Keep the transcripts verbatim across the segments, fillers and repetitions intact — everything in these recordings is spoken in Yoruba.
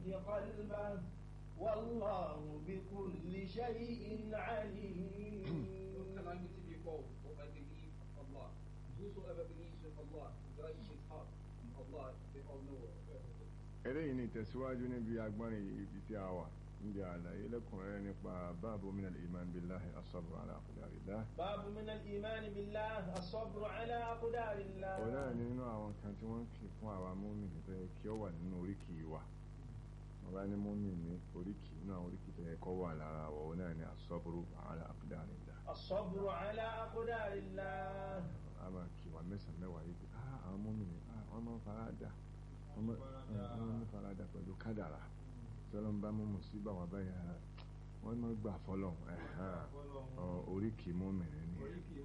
قلبه والله بكل شيء عليم. Calamity before, or I believe Allah. Whosoever believes in Allah, guides his heart in Allah, they all know everything. eléyìí ni tẹ̀síwájú níbi agbọ́nrin ibi tí a wà níbi àlàyé lẹ́kùnrẹ́rẹ́ nípa báàbù min al-iman billahi as-sabru ala aqdarillah. báàbù min al-iman billahi as-sabru ala aqdarillah. òun náà ni nínú àwọn kan tí wọ́n kì fún àwa mùmínì tó yẹ kí ó wà nínú oríkì wa. wọ́n bá ní mùmínì oríkì nínú àwọn oríkì tó yẹ kó wà lára wa òun náà ni as-sabru ala aqdarillah. as-sabru ala aqdarillah. a máa kí wa mẹ́sàn-án mẹ́wàá yìí pé àwọn mùmínì wọ́n máa ń fara dà wọ́n máa ń fara dà pẹ̀lú kádàrà tọ́lọ́ ń bá mú mùsíbà wà báyà wọ́n máa gbà fọ́lọ̀ oríkì mùmínì ni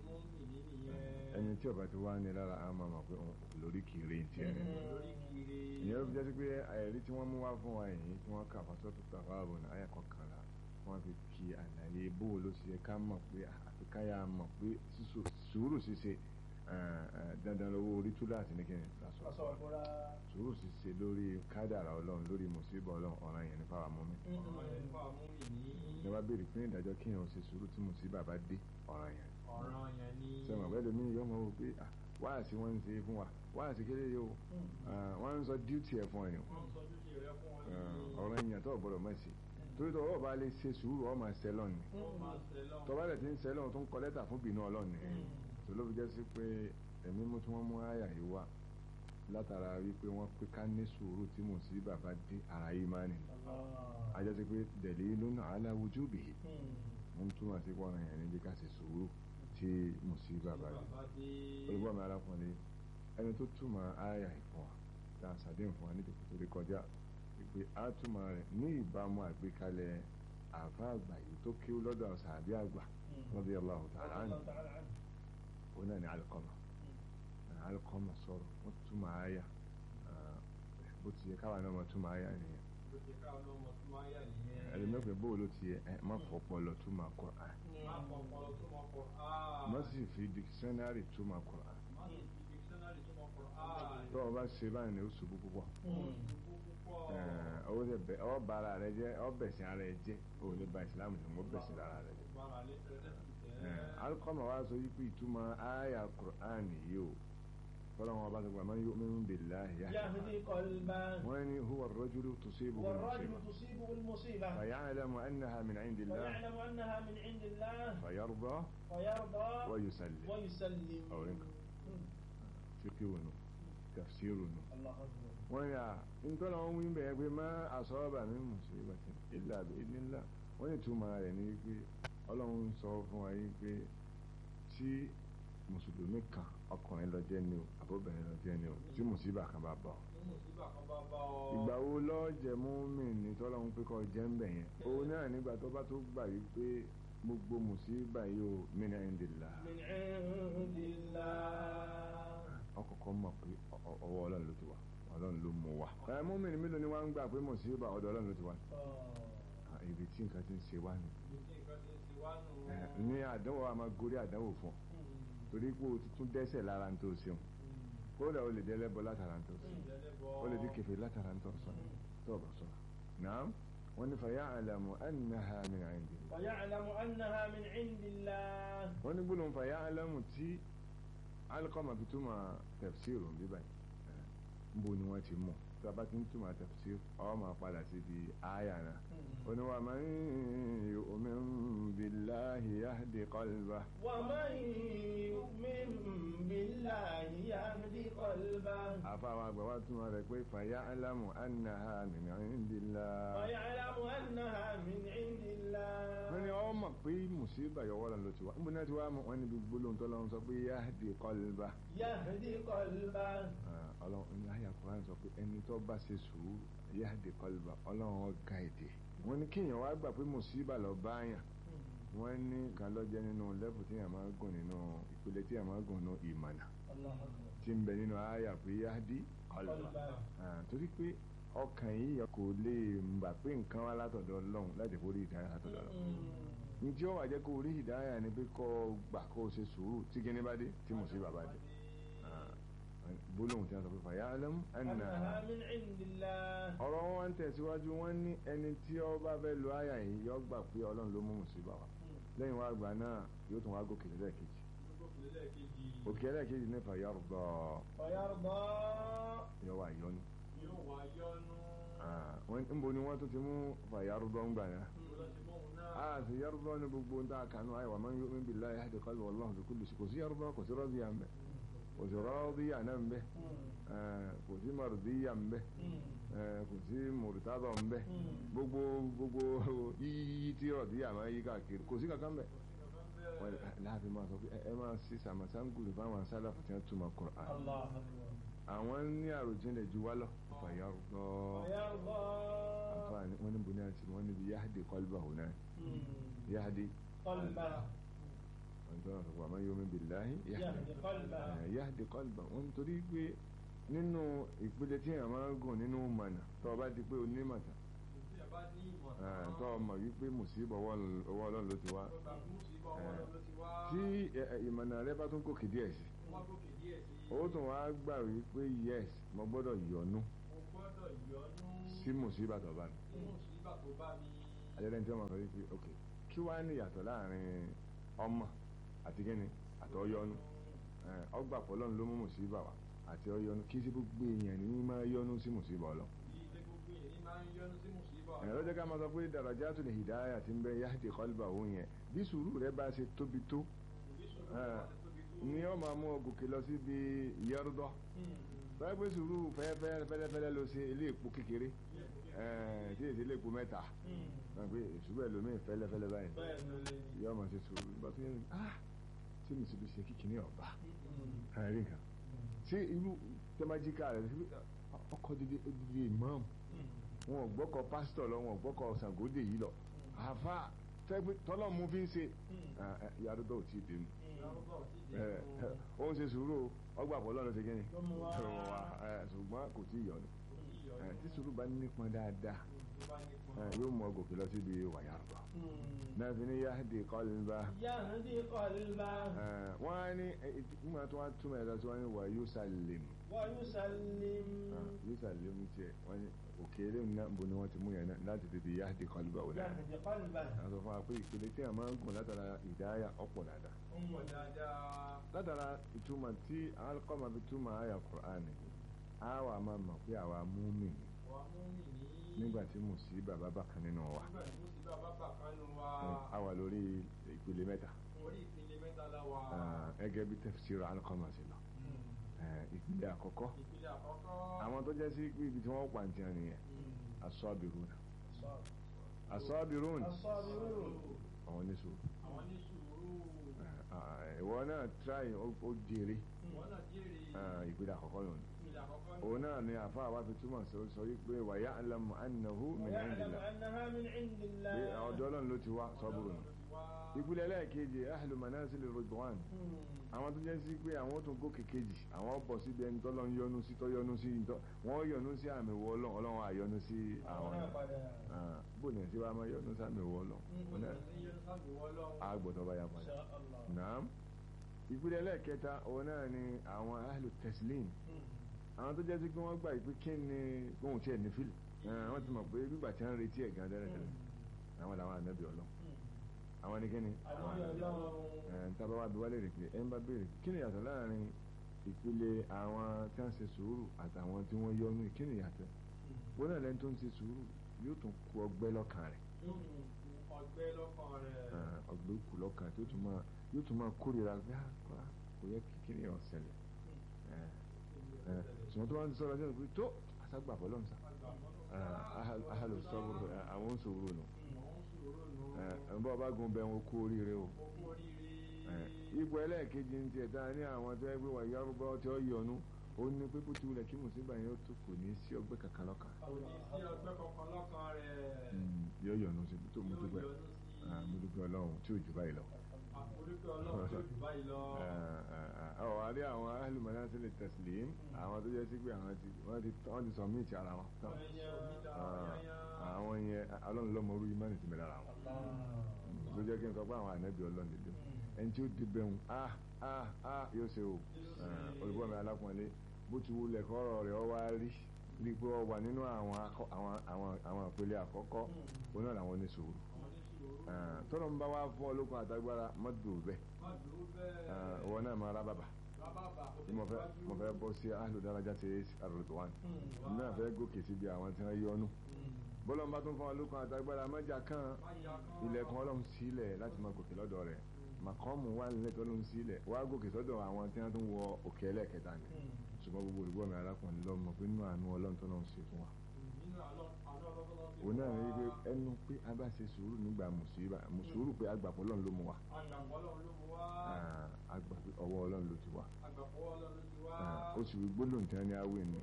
ẹni tí ó bá ti wá ní lára a máa mọ̀ pé lóríkì rí ti ẹni ìyẹn ló fi jẹ́ sí pé àyẹ̀rí tí wọ́n mú wá fún wa yìí tí wọ́n kà fọ́tọ́ tó tà wá ààbò ní àyà kọkànlá wọ́n fi kí àlàyé bó ló ṣe yẹ ká mọ̀ pé àfi káyà mọ̀ pé sùúrù ṣíṣe dandan lọ́wọ́ orí túláàsì ní kí ni sùúrù ṣíṣe lórí kádàrà ọlọ́run lórí mùsíbà ọlọ́run ọ̀ràn yẹn ní fáwọn mọ́mí ní wá béèrè fún ìdájọ́ kí èèyàn ṣe sùúrù tí mùsíbà bá dé ọ̀ràn yẹn sẹ́wọ̀n pẹ́lú mi yóò mọ̀ wò pé wáàsí wọ́n ń ṣe fún wa wáàsí kéré yóò wọ́n ń sọ díútì ẹ̀ fún ẹ̀ ọ̀ràn yẹn tó gbọ́dọ̀ mọ̀ sí torí tó ọba lè ṣe sùúrù ọmọ ṣẹlọ́n ni tọ́ba rẹ̀ ti ń ṣẹlọ́n tó ń kọ lẹ́tà fún bínú ọlọ́run ni tó ló fi jẹ́ sí pé ẹ̀mí mú tí wọ́n mú àyà yìí wá látara wípé wọ́n pé ká ní sùúrù tí mùsíbà bá dé ara yìí máa nì á jẹ́ sí pé dalilun ala wujubihi wọ́n túmọ̀ sí pọ́nrán yẹn níbi ká ṣe sùúrù tí mùsíbà bá dé olùgbọ́ mi arákùnrin ẹni tó túmọ̀ àyà ìfún wa tá a ṣàdéhùn fún wa níbi tó rí kọjá ìpè àtúmọ̀ rẹ̀ ní ìbámu àgbékalẹ̀ àfa àgbà yìí tó kí lọ́dọ̀ sàbí àgbà radiyallahu ta'ala anhu òun náà ní Alqama Alqama sọ̀rọ̀ wọ́n túmọ̀ àyà bó ti yẹ káwa náà mọ̀ túmọ̀ àyà nìyẹn ẹlẹ́mẹ́pẹ́ bó ló ti yẹ má fọpọ́ lọ túmọ̀ Qur'an má sì fi dictionary túmọ̀ Qur'an tó o bá ṣe báyìí ni ó ṣubú púpọ̀ ọ bá ara rẹ jẹ ọ bẹ̀sìn ara rẹ jẹ o lè ba ìsìlámù tó ń bọ̀ bẹ̀sìn ara rẹ jẹ. Alqama wa sọ yìí pé ìtumọ̀ àyà Qur'an yìí o fọlọ́ wọn bá sọ pé man yu'min billahi yahdi qalbahu wọ́n ní huwa ar-rajulu tusibuhu al-musiba faya'lamu annaha min 'indillah fayarda wa yusallim ọ̀rẹ́ nǹkan fíkíwò nù tafsiru nù. wọ́n yà ntọ́nà wọn wí bẹ́ẹ̀ pé má asaba min musibatin illa bi idhnillah wọ́n ní túmọ̀ rẹ̀ ní pé ọlọ́run sọ fún wa yìí pé tí mùsùlùmí kan ọkùnrin lọ jẹ́ ni o àbóbìnrin lọ jẹ́ ni o tí mùsíbà kan bá bá ọ. ìgbà wo lọ́ọ́ jẹ mùmínì tọ́lọ́run pé kọ́ jẹ́ ń bẹ̀ yẹn òun náà nígbà tó bá tó gbà yìí pé gbogbo mùsíbà yìí o min indillah. min indillah. ọkọ̀ọ̀kọ̀ mọ̀ pé ọwọ́ ọlọ́run ló ti wà ọlọ́run ló mú wa. ẹ mùmínì mélòó ni wọ́n ń gbà pé mùsíbà ọ̀dọ̀ ọlọ́run ló ti wà. ibi tí nǹkan ti ń ṣe wá ni. ní àdánwò a máa gorí àdánwò fún ọ torí pé o ti tún dẹ́ṣẹ̀ lára ń tó ṣeun kódà o lè dẹ́lẹ́bọ látara ń tó ṣeun o lè di kèfèrí látara ń tó sọ̀rọ̀ tó ọ̀bọ̀ sọ̀rọ̀ náà wọ́n ní faya'lamu annaha min 'indillah. faya'lamu annaha min 'indillah. wọ́n ní gbólóhùn faya'lamu tí Alqama fi túmọ̀ tafsiru bí báyìí níbo ni wọ́n ti mú tí a bá ti ń túmọ̀ tafsir ọ máa padà sí di àyà náà. ó ní wa man yu'min billahi yahdi qalbahu. wa man yu'min billahi yahdi qalbahu. àfàwọn àgbà wa túmọ̀ rẹ̀ pé faya'lamu annaha min 'indillah. faya'lamu annaha min 'indillah. wọ́n ní ọ mọ̀ pé mùsíbà yọwọ́ lọ́n ló ti wá níbo náà ti wá mọ̀ wọ́n ní gbólóhùn tó lọ́n sọ pé yahdi qalbahu. yahdi qalbahu. ọlọ́run ní àyà Kùránì sọ pé ẹni tó bá ṣe sùúrù yahdi qalbahu ọlọ́run ọ̀gá èdè. wọ́n ní kéèyàn wá gbà pé mùsíbà lọ báyàn wọ́n ní kan lọ́jẹ́ nínú lẹ́fù tí yàn máa gùn nínú ìpele tí yàn máa gùn nínú ìmọ̀nà tí ń bẹ nínú àyà pé yahdi qalbahu torí pé ọkàn yìí kò lè gbà pé nǹkan wá látọ̀dọ̀ ọlọ́run láti kó rí ìdáyà látọ̀dọ̀ ọlọ́run ní tí ó wà jẹ́ kó rí ìdáyà ni pé kó gbà kó ṣe sùúrù tí kíní bá dé tí mùsíbà bá dé gbólóhùn tí a sọ pé fàyàlẹ́mú أنها من عند الله. ọ̀rọ̀ wọn wá ń tẹ̀síwájú wọ́n ní ẹni tí ó bá fẹ́ lo àyà yìí yọ gbà pé ọlọ́run ló mú mùsíbà wá lẹ́yìn wá gbà náà yóò tún wá gòkè lẹ́ẹ̀kejì òkè ẹlẹ́ẹ̀kejì ní fàyàrùbọ̀ فيرضى yóò wá yọnu yóò wá yọnu. wọ́n níbo ni wọ́n tún ti mú fàyàrùbọ̀ ń gbà náà Lọ sí mọ́hun náà. a sì yàrùbọ̀ ní gbogbo ń tà kánú àyè wà máa ń yọ níbi láyé àti kọ́lù ọlọ́run fi kúlù sí kò sí yàrùbọ̀ kò sí rọ́ọ̀dìyà ń bẹ kò sí rọ́ọ̀dìyà náà ń bẹ kò sí mọ̀rọ̀dìyà ń bẹ kò sí mọ̀rọ̀tàdọ̀ ń bẹ gbogbo gbogbo yíyí tí rọ̀dìyà máa yí káàkiri kò sí kankan bẹ láàfin máa sọ pé ẹ máa sí sàmàsángùlù fáwọn sálàfù tí wọ́n túmọ̀ Kùránì الله أكبر. àwọn ní àròjinlẹ̀ ju wá lọ fàyàrùbọ̀ فيرضى. àǹfààní wọn níbo ní àti wọn níbi yáhàdì qalbahu náà yáhàdì قلبه. wọn tó náà sọ pé àmọ́ yóò mi billahi يهدي قلبه. yáhàdì qalbahu wọn nítorí pé nínú ìpele tí èèyàn máa ń gùn nínú mọ̀nà tó o bá di pé o ní màtà Tí a bá ní ìmọ̀ tán. tó o mọ̀ wípé mùsíbà ọwọ́ ọlọ́run ló ti wá Ọgbà fún sí bọ́ wọn lọ ti wá. tí ẹ- ẹ- ìmọ̀nà rẹ bá tún gòkè díẹ̀ sí Wọ́n gòkè díẹ̀ sí. ó tún wá gbà wípé yes mo gbọ́dọ̀ yọ̀nú Mo gbọ́dọ̀ yọnu. sí mùsíbà tó bá mi Nínú ìṣíbà tó bá mi. àjẹ́dẹ́ tí wọ́n máa sọ wípé ok kí wàá ní ìyàtọ̀ láàrin ọmọ àti kíni àti ọyọnu ọgbà pọ̀lọ́n ló mú mùsíbà wá àti ọyọnu kí sí gbogbo èèyàn ní máa yọnu sí mùsíbà ọlọ́ Bí ilé gbogbo èyí ní máa ń yọnu sí mùsíbà. ẹ̀rọ jẹ́ ká máa sọ pé darajatul hidayah ti ń bẹ yahdi qalbahu yẹn bí sùúrù rẹ bá ṣe tóbi tó Bí sùúrù bá ti tóbi tó. ni ó máa mú ọ gòkè lọ síbi yẹ́rúdọ́ báyìí pé sùúrù fẹ́lẹ́fẹ́lẹ́ ló ṣe ilé èpo kékeré tí èsì ilé èpo mẹ́ta náà pé ìṣubú ẹlòmíì fẹ́lẹ́fẹ́lẹ́ báyìí yọ ọmọ ṣe sùúrù nígbà tó yẹn ah tí mi sì fi ṣe kíkiní ọba àárín nǹkan ṣé irú tẹ́májíkà rẹ̀ ọkọ̀ dídí odidi imam wọn ò gbọ́kọ̀ pásítọ̀ lọ wọn ò gbọ́kọ̀ Ṣàngódé yìí lọ àfa tọ́lọ́ mú fi ń ṣe yàrá ò tí ì dé mu ó ń ṣe sùúrù ọgbà pọ̀ lọ́nà ṣe kí ni ṣùgbọ́n kò tí ì yọ ni tí sùúrù bá nípọn dáadáa yóò mú ọgòkè lọ síbi wàyà àgbà náà fi ní yahdi qalba يهدي قلبه. wọ́n á ní ìgbìmọ̀ tó wá túmọ̀ ẹ̀dá tí wọ́n ní wà yusallim ويسلم. yusallim tiẹ̀ wọ́n ní òkèèrè náà bo ni wọ́n ti mú yẹn náà láti tètè yahdi qalba wò dáa يهدي قلبه. àwọn sọ fún wa pé ìpele tí a máa ń gùn látara ìdáyà ọ̀pọ̀ dáadáa Ó mọ̀ dáadáa. látara ìtumọ̀ tí alukọ́mà fi túmọ̀ àyà Kùránì á wà máa mọ̀ pé àwa múmi Wà mú mi ní. nígbà tí mùsíbà bá bá kan nínú wa Nígbà tí mùsíbà bá bà kánú wa. á wà lórí ìpele mẹ́ta Orí ìpele mẹ́ta la wà. gẹ́gẹ́ bí tafsir alukọ́mà sí lọ ìpele àkọ́kọ́ Ìpele àkọ́kọ́. àwọn tó jẹ́ sí pé ibi tí wọ́n pàǹtí hàn nìyẹn as-sabirun as-sabirun الصابرون. àwọn oníṣòwò Àwọn ní sùúrù. ìwọ náà tíráì ó jèrè Wọ́n náà jèrè. ìpele àkọ́kọ́ lónìí Ìpele àkọ́kọ́. òun náà ni àfáà wá fi túmọ̀ sọ wípé wa ya'lamu annahu min ويعلم indillah أنها من عند pé الله. ọ̀dọ̀ Ọlọ́run ló ti wá sọ́bùrù nù ìpele ẹlẹ́ẹ̀kejì ahlu manazil ridwan àwọn tó jẹ́ sí pé àwọn tó gòkè kejì àwọn bọ̀ síbi ẹni tọ́lọ́ ń yọnu sí tọ́ yọnu sí wọ́n yọnu sí àmì wọ Ọlọ́run Ọlọ́run àyọnu sí àwọn bó ní ẹ̀sìn wa máa yọnu sí àmì wọ Ọlọ́run àgbọ̀tọ̀ bá yà padà náà ìpele ẹlẹ́ẹ̀kẹta òun náà ni àwọn ahlu taslim àwọn tó jẹ́ sí pé wọ́n gbà pé kí ni ohun tí ẹ̀ ní fílì wọ́n ti mọ̀ pé gbígbà tí wọ́n ń retí ẹ̀ gan dẹ́rẹ́dẹ́rẹ́ àwọn làwọn ànábì Ọlọ́run àwọn ní kíni tábà wá bí wálé rè pé ẹ ń bá béèrè kí ni yàtọ̀ láàrin ìpele àwọn tí wọ́n ń ṣe sùúrù àtàwọn tí wọ́n yọnu kí ni yàtọ̀ wọ́n náà lẹ́ni tó ń ṣe sùúrù yóò tún kú ọgbẹ́ lọ́kàn rẹ̀ ọgbẹ́ lọ́kàn rẹ̀ ọgbẹ́ kù lọ́kàn tí yóò tún máa kórìíra pé kò yẹ kí kíni ọ̀ ṣẹlẹ̀ ṣùgbọ́n tó wá ń sọ̀rọ̀ sẹ́nu pé tó àṣàgbà fọlọ́nsà ahàlò sọ́wọ́ àwọn ń sòwúrò nù ẹ̀ ń bọ́ bá gun bẹ́ẹ̀ wọn kú oríire o ipò ẹlẹ́ẹ̀kejì ń tiẹ̀ tá a ní àwọn tó ẹgbẹ́ wà yá rúbọ́ tí ó yọnu ó ní pé bó ti wulẹ̀ kí mùsùlùmí báyìí ó tó kò ní sí ọgbẹ́ kankan lọ́kàn kò ní sí ọgbẹ́ kankan lọ́kàn rẹ̀ yóò yọnu sí tó mú dúpẹ́ mú dúpẹ́ Ọlọ́run tí ò jù báyìí lọ. àforíkẹ́ Ọlọ́run tí ò jù báyìí lọ. ọ̀ àrí àwọn ahlu manazil taslim àwọn tó jẹ́ sí pé wọ́n ti sọ míìtì ara wọn àwọn yẹn Ọlọ́run lọ́mọ orú ìmánì ti mẹ́lára wọn ló jẹ́ kí n sọ pé àwọn ànábì Ọlọ́run lè ẹni tí ó di bẹ́hùn ah ah ah yóò ṣe o olùkọ́ mi alákùnrin bó ti wulẹ̀ kọ́rọ̀ rẹ̀ ọ wá rí rí pé ọ wà nínú àwọn àwọn ìpele àkọ́kọ́ ó náà làwọn ní sùúrù tọ́lọ́ ń bá wá fún olókun àtagbára mọ́tò bẹ́ẹ̀ ìwọ náà máa rábàbà mo fẹ́ bọ́ sí ahlu darajati ar-ridwan náà fẹ́ gòkè síbi àwọn tí wọ́n yọnu bọ́lọ̀ ń bá tún fún olókun àtagbára mọ́jà kan ilẹ̀kùn ọlọ́run sílẹ̀ láti máa gòkè lọ́dọ̀ rẹ̀ màkọ́mù wà nílẹ̀ tó lóun sílẹ̀ wá gòkè sọ́dọ̀ àwọn tí wọ́n tún wọ òkè ẹlẹ́ẹ̀kẹta ni ṣùgbọ́n gbogbo olùgbọ́ mi arákùnrin lọ́mọ pé nínú àánú ọlọ́run tó lọ́n ṣe fún wa òun náà rí pé ẹnu pé a bá ṣe sùúrù nígbà sùúrù pé agbàpọ̀ ọlọ́run ló mú wa agbà pé ọwọ́ ọlọ́run ló ti wá ó sì wí gbólóhùn tí wọ́n ní awé ni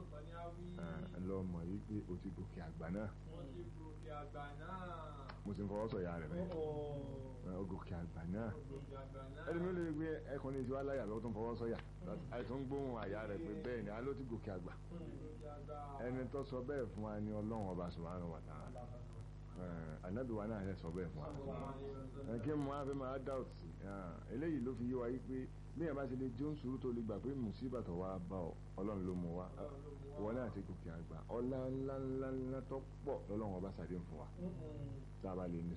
lọ́mọ yìí pé o ti gòkè àgbà náà mo sì ń fọwọ́ sọ̀yà rẹ̀ bẹ́ẹ̀ gòkè àgbà náà ẹni mi ò lè gbé ẹkùnrin tí wàá láyà lọ́wọ́ tó ń fọwọ́ sọ̀yà àìsàn gbóhùn àyà rẹ̀ pé bẹ́ẹ̀ ni aló ti gòkè àgbà ẹni tó sọ bẹ́ẹ̀ fún wa ni ọlọ́run ọba subhanahu wa ta'ala ànábì wa náà sọ bẹ́ẹ̀ fún wa kí mo á fẹ́ máa doubt sí eléyìí ló fi yé wa yí pé bí ẹ̀ bá ṣe lè jó ń sùúrù tó lè gbà pé mùsíbà tó wá bá ọ ọlọ́run ló mú wa wọn náà ti gòkè àgbà ọlá ńlá ńlá ńlá tó pọ̀ lọ́lọ́run ọba ṣàdé fún wa tá a bá lè ní